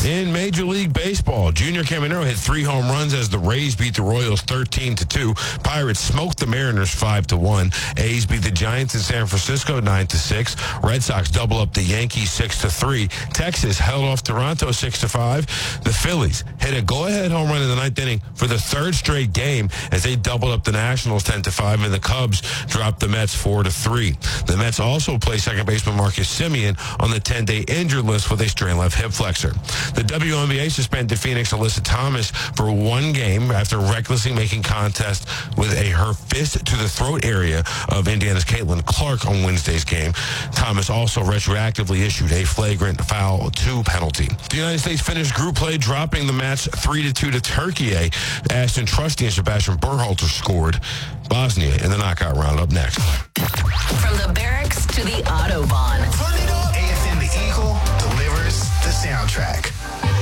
In Major League Baseball, Junior Caminero hit 3 home runs as the Rays beat the Royals 13-2. Pirates smoked the Mariners 5-1. A's beat the Giants in San Francisco 9-6. Red Sox double up the Yankees 6-3. Texas held off Toronto 6-5. The Phillies hit a go-ahead home run in the 9th inning for the 3rd straight game as they doubled up the Nationals 10-5, and the Cubs dropped the Mets 4-3. The Mets also placed second baseman Marcus Semien on the 10-day injured list with a strained left hip flexor. The WNBA suspended Phoenix Alyssa Thomas for 1 game after recklessly making contact with her fist to the throat area of Indiana's Caitlin Clark on Wednesday's game. Thomas also retroactively issued a flagrant foul 2 penalty. The United States finished group play, dropping the match 3-2 to Turkey. Ashton Trusty and Sebastian Berhalter scored. Bosnia in the knockout round. Up next.